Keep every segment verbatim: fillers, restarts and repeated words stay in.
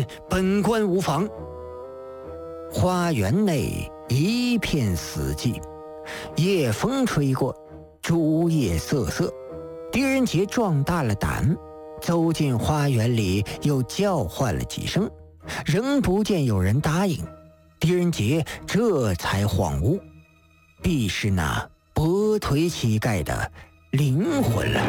见本官无妨。花园内一片死寂，夜风吹过，竹叶瑟瑟。狄仁杰壮大了胆，走进花园里，又叫唤了几声，仍不见有人答应。狄仁杰这才恍悟，必是那跛腿乞丐的灵魂了。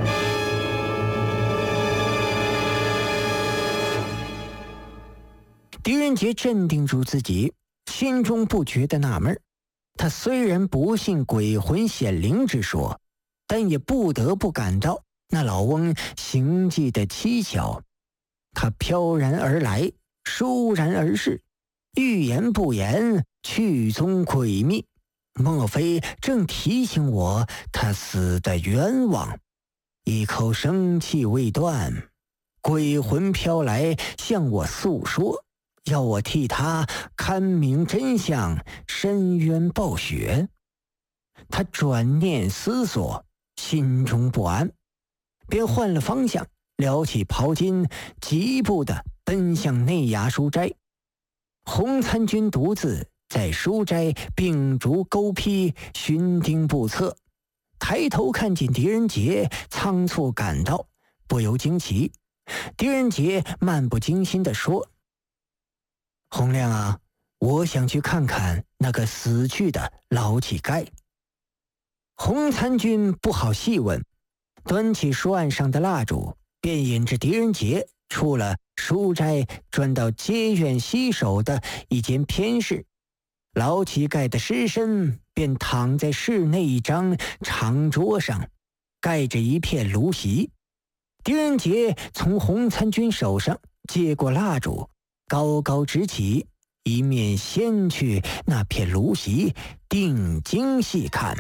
狄仁杰镇定住自己，心中不觉得纳闷。他虽然不信鬼魂显灵之说，但也不得不感到那老翁行迹的蹊跷。他飘然而来，倏然而逝，欲言不言，去踪诡秘，莫非正提醒我他死的冤枉？一口生气未断，鬼魂飘来向我诉说，要我替他看明真相，伸冤报雪。他转念思索，心中不安，便换了方向，撩起袍襟，疾步地奔向内衙书斋。洪参军独自在书斋秉烛钩劈，寻钉不测，抬头看见狄仁杰，仓促赶到，不由惊奇。狄仁杰漫不经心地说：洪亮啊，我想去看看那个死去的老乞丐。洪参军不好细问，端起书案上的蜡烛，便引着狄仁杰出了书斋，转到街院西首的一间偏室。老乞丐的尸身便躺在室内一张长桌上，盖着一片芦席。狄仁杰从洪参军手上接过蜡烛，高高直起，一面掀去那片芦席，定睛细看。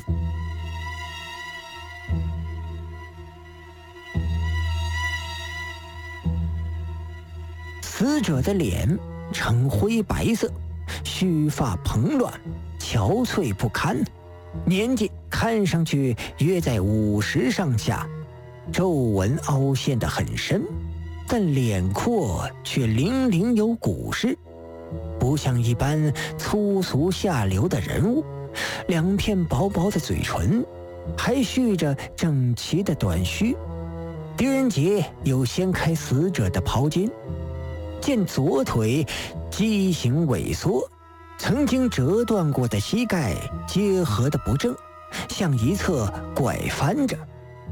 死者的脸呈灰白色，须发蓬乱，憔悴不堪，年纪看上去约在五十上下，皱纹凹陷得很深，但脸廓却零零有古式，不像一般粗俗下流的人物。两片薄薄的嘴唇，还蓄着整齐的短须。狄仁杰又掀开死者的袍襟，见左腿畸形萎缩，曾经折断过的膝盖结合的不正，向一侧拐翻着。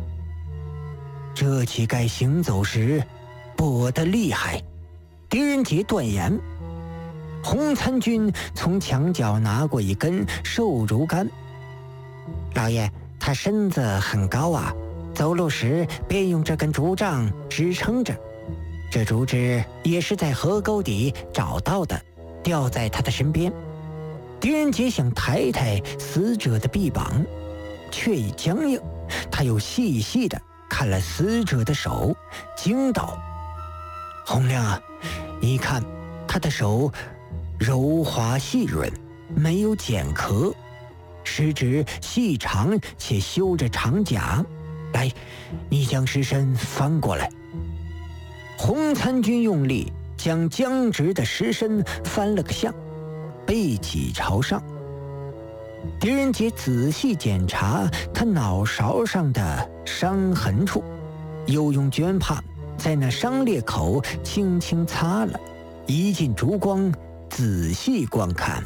这乞丐行走时跛得厉害，狄仁杰断言。洪参军从墙角拿过一根瘦竹竿，老爷，他身子很高啊，走路时便用这根竹杖支撑着。这竹枝也是在河沟底找到的，吊在他的身边。狄仁杰想抬抬死者的臂膀，却已僵硬。他又细细地看了死者的手，惊道：洪亮啊，你看他的手柔滑细润，没有茧壳，食指细长且修着长甲。来，你将尸身翻过来。洪参军用力将僵直的尸身翻了个相，背脊朝上。狄仁杰仔细检查他脑勺上的伤痕处，又用绢帕在那伤裂口轻轻擦了，移进烛光，仔细观看。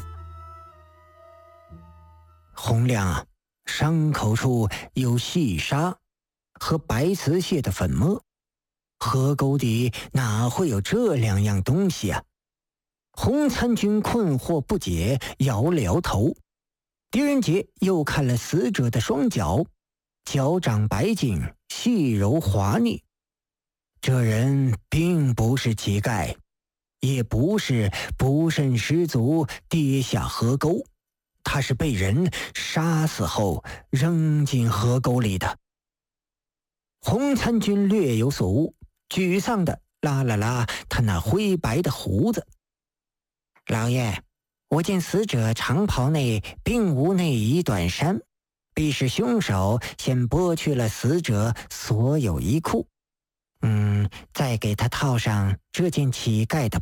洪亮啊，伤口处有细沙和白瓷蟹的粉末，河沟底哪会有这两样东西啊？洪参军困惑不解，摇了摇头。狄仁杰又看了死者的双脚，脚掌白净，细柔滑腻。这人并不是乞丐，也不是不慎失足跌下河沟，他是被人杀死后扔进河沟里的。洪参军略有所悟，沮丧地拉了拉他那灰白的胡子。老爷，我见死者长袍内并无内衣短衫，必是凶手先剥去了死者所有衣裤，嗯，再给他套上这件乞丐的